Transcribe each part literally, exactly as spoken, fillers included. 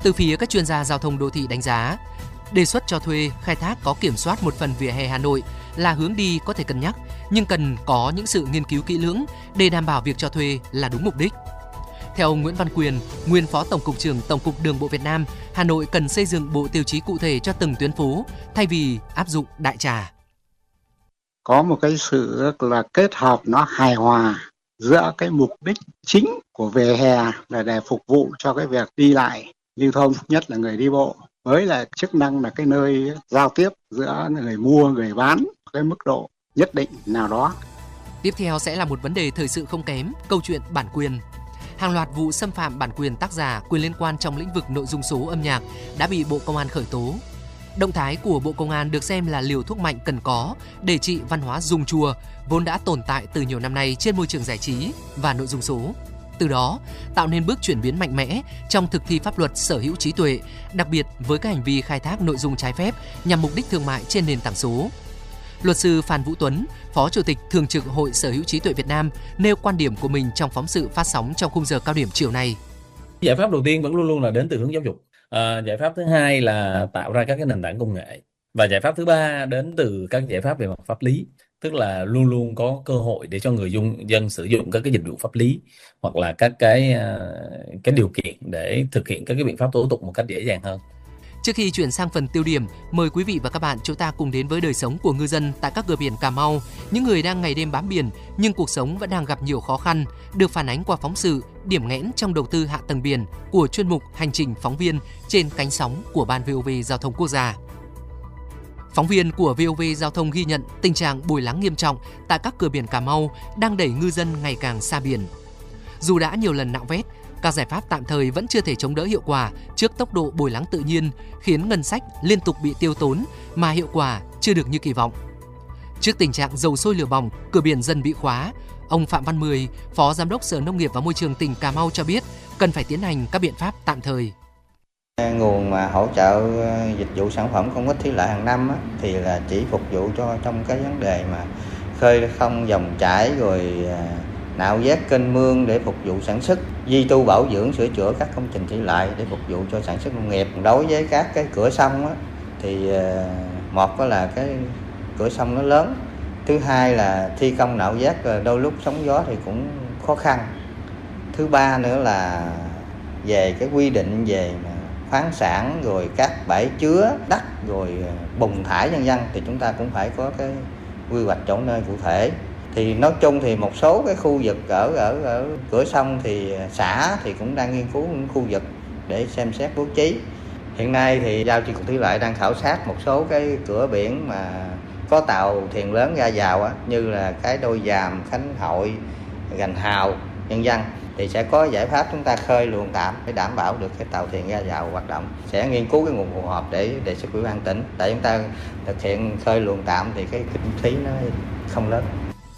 Từ phía các chuyên gia giao thông đô thị đánh giá, đề xuất cho thuê khai thác có kiểm soát một phần vỉa hè Hà Nội là hướng đi có thể cân nhắc, nhưng cần có những sự nghiên cứu kỹ lưỡng để đảm bảo việc cho thuê là đúng mục đích. Theo ông Nguyễn Văn Quyền, nguyên Phó Tổng cục trưởng Tổng cục Đường bộ Việt Nam, Hà Nội cần xây dựng bộ tiêu chí cụ thể cho từng tuyến phố thay vì áp dụng đại trà. Có một cái sự rất là kết hợp nó hài hòa giữa cái mục đích chính của vỉa hè là để phục vụ cho cái việc đi lại lưu thông, nhất là người đi bộ, với là chức năng là cái nơi giao tiếp giữa người mua, người bán, cái mức độ nhất định nào đó. Tiếp theo sẽ là một vấn đề thời sự không kém, câu chuyện bản quyền. Hàng loạt vụ xâm phạm bản quyền tác giả, quyền liên quan trong lĩnh vực nội dung số âm nhạc đã bị Bộ Công an khởi tố. Động thái của Bộ Công an được xem là liều thuốc mạnh cần có để trị văn hóa dùng chùa vốn đã tồn tại từ nhiều năm nay trên môi trường giải trí và nội dung số. Từ đó, tạo nên bước chuyển biến mạnh mẽ trong thực thi pháp luật sở hữu trí tuệ, đặc biệt với các hành vi khai thác nội dung trái phép nhằm mục đích thương mại trên nền tảng số. Luật sư Phan Vũ Tuấn, Phó Chủ tịch Thường trực Hội Sở hữu trí tuệ Việt Nam nêu quan điểm của mình trong phóng sự phát sóng trong khung giờ cao điểm chiều nay. Giải pháp đầu tiên vẫn luôn luôn là đến từ hướng giáo dục. À, giải pháp thứ hai là tạo ra các cái nền tảng công nghệ. Và giải pháp thứ ba đến từ các giải pháp về mặt pháp lý. Tức là luôn luôn có cơ hội để cho người dùng, dân sử dụng các cái dịch vụ pháp lý hoặc là các cái, cái điều kiện để thực hiện các cái biện pháp tố tụng một cách dễ dàng hơn. Trước khi chuyển sang phần tiêu điểm, mời quý vị và các bạn chúng ta cùng đến với đời sống của ngư dân tại các cửa biển Cà Mau, những người đang ngày đêm bám biển nhưng cuộc sống vẫn đang gặp nhiều khó khăn, được phản ánh qua phóng sự Điểm nghẽn trong đầu tư hạ tầng biển của chuyên mục Hành trình phóng viên trên cánh sóng của Ban vê o vê Giao thông Quốc gia. Phóng viên của vê o vê Giao thông ghi nhận tình trạng bồi lắng nghiêm trọng tại các cửa biển Cà Mau đang đẩy ngư dân ngày càng xa biển. Dù đã nhiều lần nạo vét, các giải pháp tạm thời vẫn chưa thể chống đỡ hiệu quả trước tốc độ bồi lắng tự nhiên, khiến ngân sách liên tục bị tiêu tốn mà hiệu quả chưa được như kỳ vọng. Trước tình trạng dầu sôi lửa bỏng, cửa biển dần bị khóa, ông Phạm Văn Mười, Phó Giám đốc Sở Nông nghiệp và Môi trường tỉnh Cà Mau cho biết cần phải tiến hành các biện pháp tạm thời. Nguồn mà hỗ trợ dịch vụ sản phẩm công ích thủy lợi hàng năm á, thì là chỉ phục vụ cho trong cái vấn đề mà khơi thông dòng chảy rồi nạo vét kênh mương để phục vụ sản xuất, duy tu bảo dưỡng sửa chữa các công trình thủy lợi để phục vụ cho sản xuất nông nghiệp. Đối với các cái cửa sông á, thì một là cái cửa sông nó lớn, thứ hai là thi công nạo vét đôi lúc sóng gió thì cũng khó khăn, thứ ba nữa là về cái quy định về khoáng sản rồi các bãi chứa đất rồi bùn thải vân vân thì chúng ta cũng phải có cái quy hoạch chỗ nơi cụ thể. Thì nói chung thì một số cái khu vực ở ở ở cửa sông thì xã thì cũng đang nghiên cứu những khu vực để xem xét bố trí. Hiện nay thì Giao chi cục thủy lợi đang khảo sát một số cái cửa biển mà có tàu thuyền lớn ra vào á, như là cái Đôi Giàm, Khánh Hội, Gành Hào, vân vân thì sẽ có giải pháp chúng ta khơi luồng tạm để đảm bảo được cái tàu thuyền ra vào hoạt động. Sẽ nghiên cứu cái nguồn phù hợp để đề xuất Ủy ban tỉnh để chúng ta thực hiện khơi luồng tạm thì cái kinh phí nó không lớn.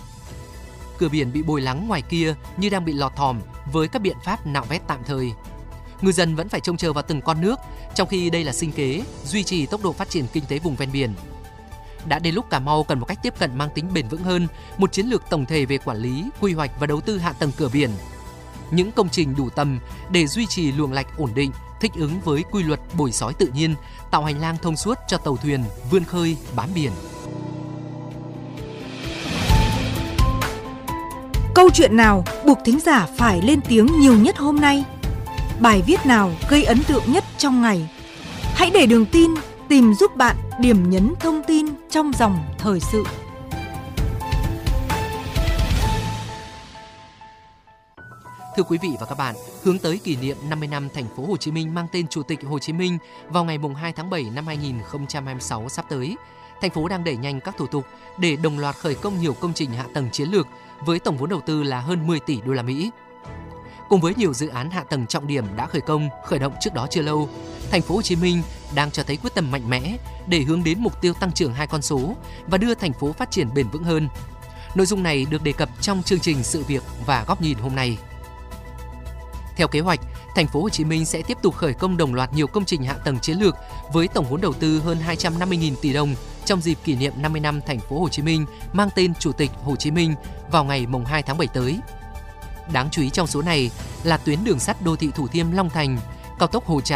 Cửa biển bị bồi lắng ngoài kia như đang bị lọt thỏm với các biện pháp nạo vét tạm thời. Ngư dân vẫn phải trông chờ vào từng con nước, trong khi đây là sinh kế, duy trì tốc độ phát triển kinh tế vùng ven biển. Đã đến lúc Cà Mau cần một cách tiếp cận mang tính bền vững hơn, một chiến lược tổng thể về quản lý, quy hoạch và đầu tư hạ tầng cửa biển. Những công trình đủ tầm để duy trì luồng lạch ổn định, thích ứng với quy luật bồi xói tự nhiên, tạo hành lang thông suốt cho tàu thuyền vươn khơi bám biển. Câu chuyện nào buộc thính giả phải lên tiếng nhiều nhất hôm nay? Bài viết nào gây ấn tượng nhất trong ngày? Hãy để Đường Tin tìm giúp bạn điểm nhấn thông tin trong dòng thời sự. Thưa quý vị và các bạn, hướng tới kỷ niệm năm mươi năm thành phố Hồ Chí Minh mang tên Chủ tịch Hồ Chí Minh vào ngày hai tháng bảy năm hai nghìn không trăm hai mươi sáu sắp tới, thành phố đang đẩy nhanh các thủ tục để đồng loạt khởi công nhiều công trình hạ tầng chiến lược với tổng vốn đầu tư là hơn mười tỷ đô la Mỹ. Cùng với nhiều dự án hạ tầng trọng điểm đã khởi công, khởi động trước đó chưa lâu, thành phố Hồ Chí Minh đang cho thấy quyết tâm mạnh mẽ để hướng đến mục tiêu tăng trưởng hai con số và đưa thành phố phát triển bền vững hơn. Nội dung này được đề cập trong chương trình Sự việc và Góc nhìn hôm nay. Theo kế hoạch, thành phố Hồ Chí Minh sẽ tiếp tục khởi công đồng loạt nhiều công trình hạ tầng chiến lược với tổng vốn đầu tư hơn hai trăm năm mươi nghìn tỷ đồng trong dịp kỷ niệm năm mươi năm thành phố Hồ Chí Minh mang tên Chủ tịch Hồ Chí Minh vào ngày hai tháng bảy tới. Đáng chú ý trong số này là tuyến đường sắt đô thị Thủ Thiêm Long Thành, cao tốc Hồ Trà